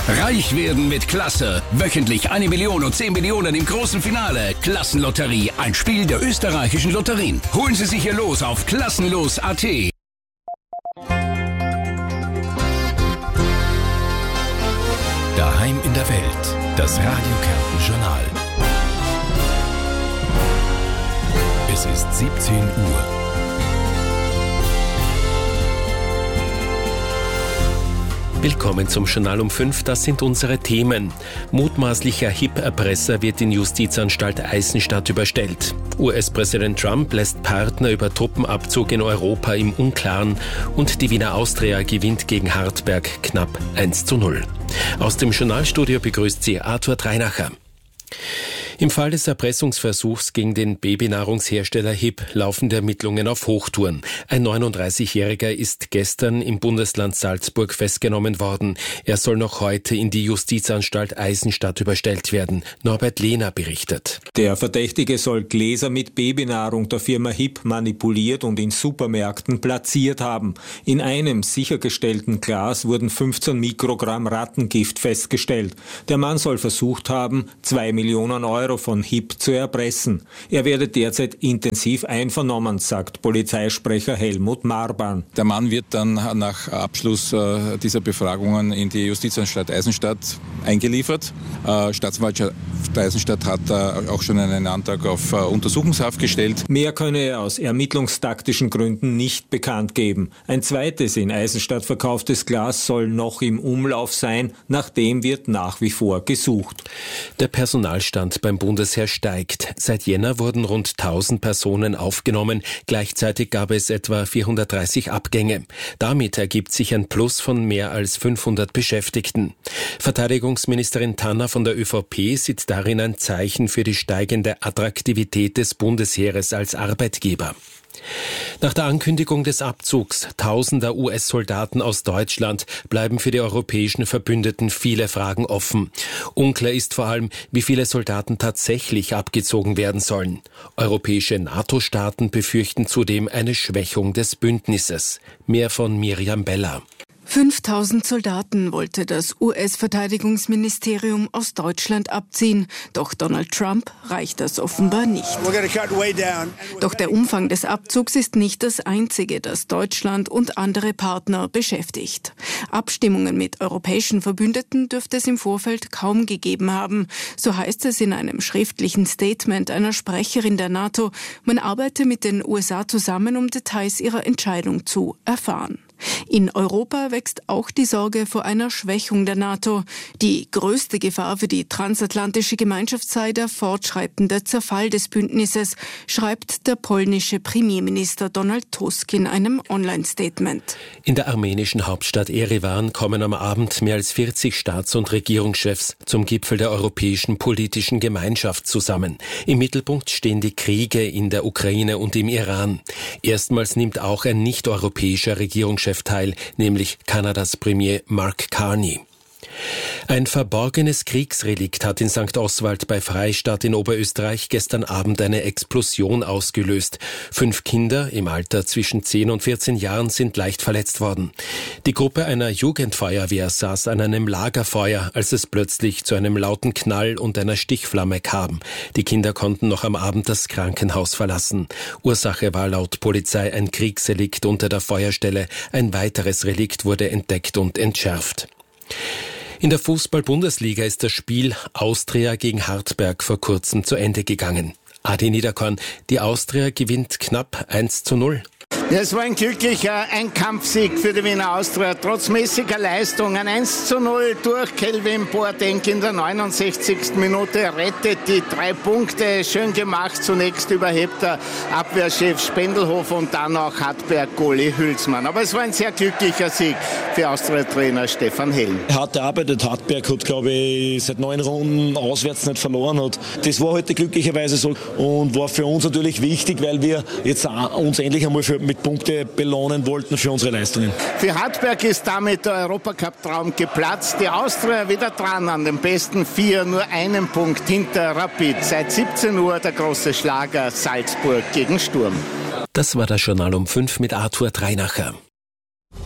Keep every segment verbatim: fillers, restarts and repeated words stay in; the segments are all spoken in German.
Reich werden mit Klasse. Wöchentlich eine Million und zehn Millionen im großen Finale. Klassenlotterie, ein Spiel der österreichischen Lotterien. Holen Sie sich Ihr Los auf klassenlos punkt a t. Daheim in der Welt. Das Radio Kärnten Journal. Es ist siebzehn Uhr. Willkommen zum Journal um fünf, das sind unsere Themen. Mutmaßlicher H I P-Erpresser wird in Justizanstalt Eisenstadt überstellt. U S-Präsident Trump lässt Partner über Truppenabzug in Europa im Unklaren und die Wiener Austria gewinnt gegen Hartberg knapp eins zu null. Aus dem Journalstudio begrüßt sie Arthur Dreinacher. Im Fall des Erpressungsversuchs gegen den Babynahrungshersteller H I P laufen die Ermittlungen auf Hochtouren. Ein neununddreißigjähriger ist gestern im Bundesland Salzburg festgenommen worden. Er soll noch heute in die Justizanstalt Eisenstadt überstellt werden. Norbert Lehner berichtet. Der Verdächtige soll Gläser mit Babynahrung der Firma H I P manipuliert und in Supermärkten platziert haben. In einem sichergestellten Glas wurden fünfzehn Mikrogramm Rattengift festgestellt. Der Mann soll versucht haben, zwei Millionen Euro von H I P zu erpressen. Er werde derzeit intensiv einvernommen, sagt Polizeisprecher Helmut Marban. Der Mann wird dann nach Abschluss äh, dieser Befragungen in die Justizanstalt Eisenstadt eingeliefert. Äh, Staatsanwaltschaft Eisenstadt hat äh, auch schon einen Antrag auf äh, Untersuchungshaft gestellt. Mehr könne er aus ermittlungstaktischen Gründen nicht bekannt geben. Ein zweites in Eisenstadt verkauftes Glas soll noch im Umlauf sein, nach dem wird nach wie vor gesucht. Der Personalstand beim Bundesheer steigt. Seit Jänner wurden rund tausend Personen aufgenommen. Gleichzeitig gab es etwa vierhundertdreißig Abgänge. Damit ergibt sich ein Plus von mehr als fünfhundert Beschäftigten. Verteidigungsministerin Tanner von der ÖVP sieht darin ein Zeichen für die steigende Attraktivität des Bundesheeres als Arbeitgeber. Nach der Ankündigung des Abzugs tausender U S-Soldaten aus Deutschland bleiben für die europäischen Verbündeten viele Fragen offen. Unklar ist vor allem, wie viele Soldaten tatsächlich abgezogen werden sollen. Europäische NATO-Staaten befürchten zudem eine Schwächung des Bündnisses. Mehr von Miriam Beller. fünftausend Soldaten wollte das U S-Verteidigungsministerium aus Deutschland abziehen. Doch Donald Trump reicht das offenbar nicht. Doch der Umfang des Abzugs ist nicht das einzige, das Deutschland und andere Partner beschäftigt. Abstimmungen mit europäischen Verbündeten dürfte es im Vorfeld kaum gegeben haben. So heißt es in einem schriftlichen Statement einer Sprecherin der NATO. Man arbeite mit den U S A zusammen, um Details ihrer Entscheidung zu erfahren. In Europa wächst auch die Sorge vor einer Schwächung der NATO. Die größte Gefahr für die transatlantische Gemeinschaft sei der fortschreitende Zerfall des Bündnisses, schreibt der polnische Premierminister Donald Tusk in einem Online-Statement. In der armenischen Hauptstadt Erevan kommen am Abend mehr als vierzig Staats- und Regierungschefs zum Gipfel der Europäischen Politischen Gemeinschaft zusammen. Im Mittelpunkt stehen die Kriege in der Ukraine und im Iran. Erstmals nimmt auch ein nicht-europäischer Regierungschef teil, nämlich Kanadas Premier Mark Carney. Ein verborgenes Kriegsrelikt hat in Sankt Oswald bei Freistadt in Oberösterreich gestern Abend eine Explosion ausgelöst. Fünf Kinder im Alter zwischen zehn und vierzehn Jahren sind leicht verletzt worden. Die Gruppe einer Jugendfeuerwehr saß an einem Lagerfeuer, als es plötzlich zu einem lauten Knall und einer Stichflamme kam. Die Kinder konnten noch am Abend das Krankenhaus verlassen. Ursache war laut Polizei ein Kriegsrelikt unter der Feuerstelle. Ein weiteres Relikt wurde entdeckt und entschärft. In der Fußball-Bundesliga ist das Spiel Austria gegen Hartberg vor kurzem zu Ende gegangen. Adi Niederkorn, die Austria gewinnt knapp eins zu null. Ja, es war ein glücklicher Einkampfsieg für die Wiener Austria. Trotz mäßiger Leistung ein eins zu null durch Kelvin Boateng in der neunundsechzigsten Minute rettet die drei Punkte. Schön gemacht, zunächst überhebt der Abwehrchef Spendelhof und dann auch Hartberg-Goalie Hülsmann. Aber es war ein sehr glücklicher Sieg für Austria-Trainer Stefan Hellen. Hart erarbeitet. Hartberg hat, glaube ich, seit neun Runden auswärts nicht verloren. Hat. Das war heute glücklicherweise so und war für uns natürlich wichtig, weil wir jetzt uns endlich einmal für mit Punkte belohnen wollten für unsere Leistungen. Für Hartberg ist damit der Europacup-Traum geplatzt. Die Austria wieder dran an den besten vier, nur einen Punkt hinter Rapid. Seit siebzehn Uhr der große Schlager Salzburg gegen Sturm. Das war das Journal um fünf mit Arthur Dreinacher.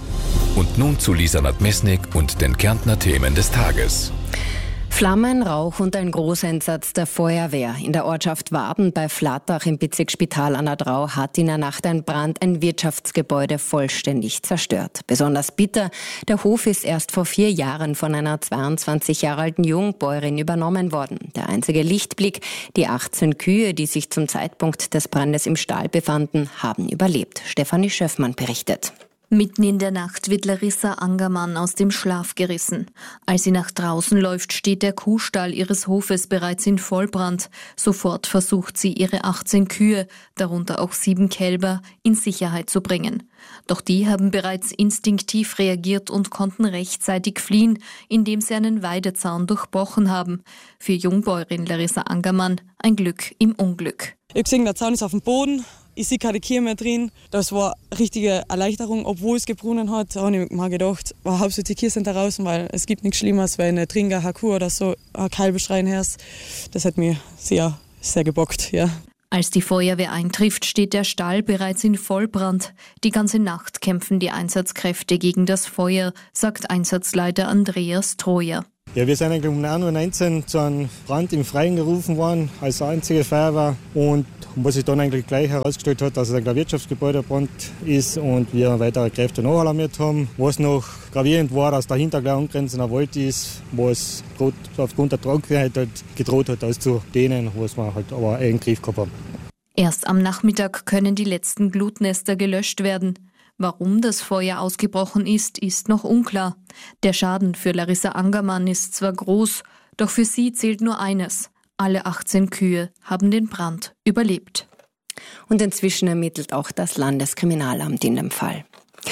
Und nun zu Lisa Nadmesnik und den Kärntner Themen des Tages. Flammen, Rauch und ein Großeinsatz der Feuerwehr. In der Ortschaft Waben bei Flattach im Bezirk Spital an der Drau hat in der Nacht ein Brand ein Wirtschaftsgebäude vollständig zerstört. Besonders bitter, der Hof ist erst vor vier Jahren von einer zweiundzwanzig Jahre alten Jungbäuerin übernommen worden. Der einzige Lichtblick, die achtzehn Kühe, die sich zum Zeitpunkt des Brandes im Stall befanden, haben überlebt. Stefanie Schöffmann berichtet. Mitten in der Nacht wird Larissa Angermann aus dem Schlaf gerissen. Als sie nach draußen läuft, steht der Kuhstall ihres Hofes bereits in Vollbrand. Sofort versucht sie, ihre achtzehn Kühe, darunter auch sieben Kälber, in Sicherheit zu bringen. Doch die haben bereits instinktiv reagiert und konnten rechtzeitig fliehen, indem sie einen Weidezaun durchbrochen haben. Für Jungbäuerin Larissa Angermann ein Glück im Unglück. Ich habe gesehen, der Zaun ist auf dem Boden. Ich sehe keine Kühe mehr drin. Das war eine richtige Erleichterung, obwohl es gebrunnen hat. Da habe ich mir gedacht, wow, hauptsächlich die Kühe sind da draußen, weil es gibt nichts Schlimmeres, wenn eine Trinker, eine Kuh oder so ein Kalb schreien hörst. Das hat mich sehr, sehr gebockt, ja. Als die Feuerwehr eintrifft, steht der Stall bereits in Vollbrand. Die ganze Nacht kämpfen die Einsatzkräfte gegen das Feuer, sagt Einsatzleiter Andreas Trojer. Ja, wir sind eigentlich um neun Uhr neunzehn zu einem Brand im Freien gerufen worden, als einzige Feuerwehr. Und was sich dann eigentlich gleich herausgestellt hat, dass es ein Wirtschaftsgebäude gebrannt ist und wir weitere Kräfte nachalarmiert haben. Was noch gravierend war, dass dahinter gleich angrenzender Wald ist, wo es aufgrund der Trockenheit halt gedroht hat, auszudehnen, was wir halt aber in den Griff gehabt haben. Erst am Nachmittag können die letzten Glutnester gelöscht werden. Warum das Feuer ausgebrochen ist, ist noch unklar. Der Schaden für Larissa Angermann ist zwar groß, doch für sie zählt nur eines. Alle achtzehn Kühe haben den Brand überlebt. Und inzwischen ermittelt auch das Landeskriminalamt in dem Fall.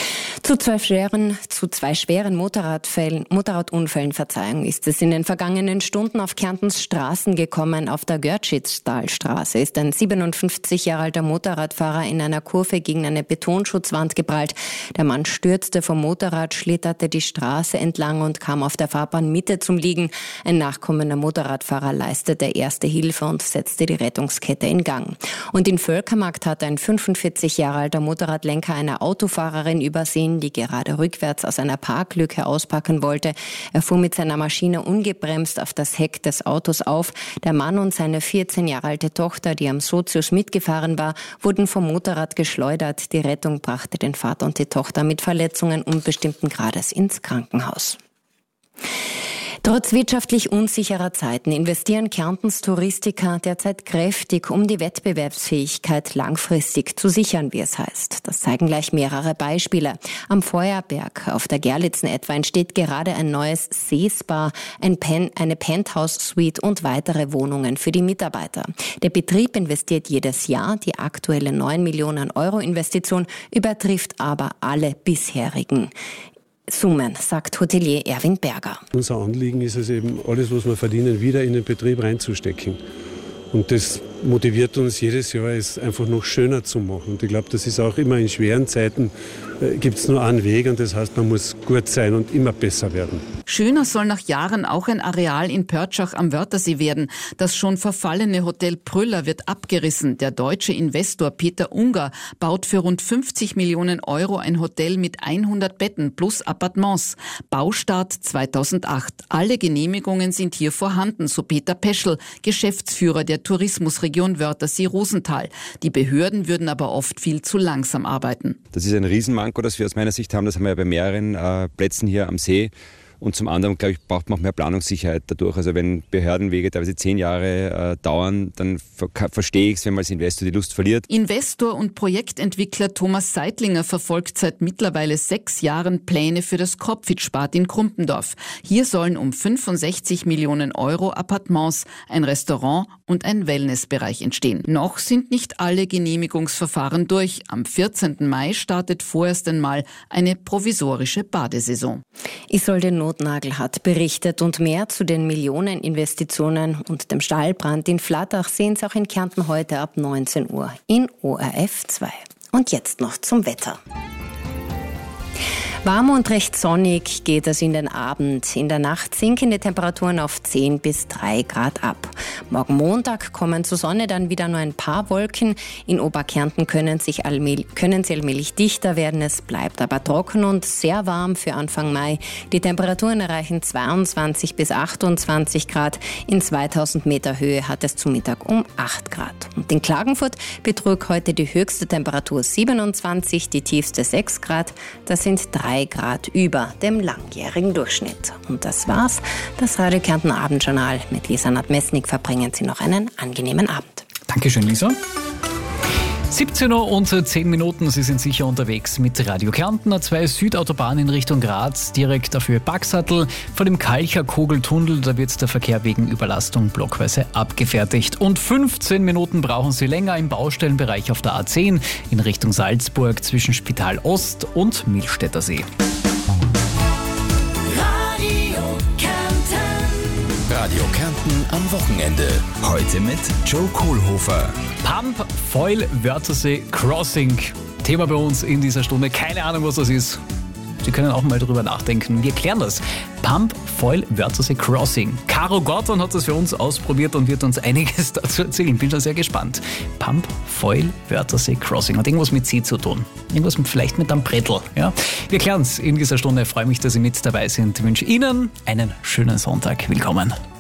Zu zwei schweren, zu zwei schweren Motorradfällen, Motorradunfällen, Verzeihung, ist es in den vergangenen Stunden auf Kärntens Straßen gekommen. Auf der Görtschitztalstraße ist ein siebenundfünfzig Jahre alter Motorradfahrer in einer Kurve gegen eine Betonschutzwand geprallt. Der Mann stürzte vom Motorrad, schlitterte die Straße entlang und kam auf der Fahrbahnmitte zum Liegen. Ein nachkommender Motorradfahrer leistete erste Hilfe und setzte die Rettungskette in Gang. Und in Völkermarkt hat ein fünfundvierzig Jahre alter Motorradlenker eine Autofahrerin übersehen, die gerade rückwärts aus einer Parklücke auspacken wollte. Er fuhr mit seiner Maschine ungebremst auf das Heck des Autos auf. Der Mann und seine vierzehn Jahre alte Tochter, die am Sozius mitgefahren war, wurden vom Motorrad geschleudert. Die Rettung brachte den Vater und die Tochter mit Verletzungen unbestimmten Grades ins Krankenhaus. Trotz wirtschaftlich unsicherer Zeiten investieren Kärntens Touristiker derzeit kräftig, um die Wettbewerbsfähigkeit langfristig zu sichern, wie es heißt. Das zeigen gleich mehrere Beispiele. Am Feuerberg auf der Gerlitzen etwa entsteht gerade ein neues Seespa, ein Pen, eine Penthouse-Suite und weitere Wohnungen für die Mitarbeiter. Der Betrieb investiert jedes Jahr. Die aktuelle neun Millionen Euro Investition übertrifft aber alle bisherigen Summen, sagt Hotelier Erwin Berger. Unser Anliegen ist es eben, alles, was wir verdienen, wieder in den Betrieb reinzustecken. Und das motiviert uns jedes Jahr, es einfach noch schöner zu machen. Und ich glaube, das ist auch immer in schweren Zeiten, äh, gibt es nur einen Weg und das heißt, man muss gut sein und immer besser werden. Schöner soll nach Jahren auch ein Areal in Pörtschach am Wörthersee werden. Das schon verfallene Hotel Prüller wird abgerissen. Der deutsche Investor Peter Unger baut für rund fünfzig Millionen Euro ein Hotel mit hundert Betten plus Appartements. Baustart zweitausendacht. Alle Genehmigungen sind hier vorhanden, so Peter Peschel, Geschäftsführer der Tourismusregion Wörthersee-Rosental. Die Behörden würden aber oft viel zu langsam arbeiten. Das ist ein Riesenmanko, das wir aus meiner Sicht haben. Das haben wir ja bei mehreren äh, Plätzen hier am See. Und zum anderen, glaube ich, braucht man auch mehr Planungssicherheit dadurch. Also wenn Behördenwege teilweise zehn Jahre äh, dauern, dann ver- verstehe ich es, wenn man als Investor die Lust verliert. Investor und Projektentwickler Thomas Seidlinger verfolgt seit mittlerweile sechs Jahren Pläne für das Kopfitschbad in Krumpendorf. Hier sollen um fünfundsechzig Millionen Euro Appartements, ein Restaurant und ein Wellnessbereich entstehen. Noch sind nicht alle Genehmigungsverfahren durch. Am vierzehnten Mai startet vorerst einmal eine provisorische Badesaison. Isolde Notnagel hat berichtet und mehr zu den Millioneninvestitionen und dem Stallbrand in Flattach sehen Sie auch in Kärnten heute ab neunzehn Uhr in O R F zwei. Und jetzt noch zum Wetter. Warm und recht sonnig geht es in den Abend. In der Nacht sinken die Temperaturen auf zehn bis drei Grad ab. Morgen Montag kommen zur Sonne dann wieder nur ein paar Wolken. In Oberkärnten können, sich allmählich, können sie allmählich dichter werden. Es bleibt aber trocken und sehr warm für Anfang Mai. Die Temperaturen erreichen zweiundzwanzig bis achtundzwanzig Grad. In zweitausend Meter Höhe hat es zu Mittag um acht Grad. Und in Klagenfurt betrug heute die höchste Temperatur siebenundzwanzig, die tiefste sechs Grad. Das sind drei Grad über dem langjährigen Durchschnitt. Und das war's. Das Radio Kärnten Abendjournal mit Lisa Nadmesnik. Verbringen Sie noch einen angenehmen Abend. Dankeschön, Lisa. siebzehn Uhr und zehn Minuten, Sie sind sicher unterwegs mit Radio Kärnten, A zwei Südautobahn in Richtung Graz, direkt dafür Baxattel. Vor dem Kalcher Kogeltunnel, da wird der Verkehr wegen Überlastung blockweise abgefertigt. Und fünfzehn Minuten brauchen Sie länger im Baustellenbereich auf der A zehn in Richtung Salzburg zwischen Spital Ost und Millstätter See. Radio Kärnten am Wochenende. Heute mit Joe Kohlhofer. Pump Foyle Wörthersee Crossing. Thema bei uns in dieser Stunde. Keine Ahnung, was das ist. Sie können auch mal drüber nachdenken. Wir klären das. Pump Foyle Wörthersee Crossing. Caro Gordon hat das für uns ausprobiert und wird uns einiges dazu erzählen. Bin schon sehr gespannt. Pump Foyle Wörthersee Crossing. Hat irgendwas mit See zu tun. Irgendwas mit, vielleicht mit einem Brettel. Ja? Wir klären es in dieser Stunde. Ich freue mich, dass Sie mit dabei sind. Ich wünsche Ihnen einen schönen Sonntag. Willkommen.